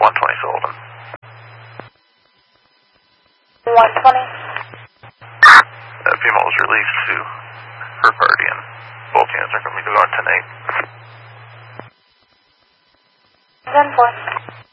120 Sullivan. 120. That female was released to her party, and both units are going to be going 10-8. 10-4.